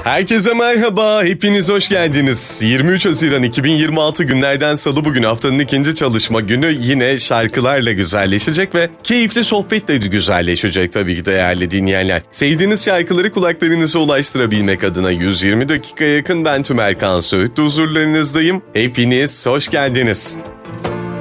Herkese merhaba, hepiniz hoş geldiniz. 23 Haziran 2026 günlerden salı, bugün haftanın ikinci çalışma günü. Yine şarkılarla güzelleşecek ve keyifli sohbetle güzelleşecek tabii ki değerli dinleyenler. Sevdiğiniz şarkıları kulaklarınıza ulaştırabilmek adına 120 dakikaya yakın ben Tümer Kansu huzurlarınızdayım. Hepiniz hoş geldiniz.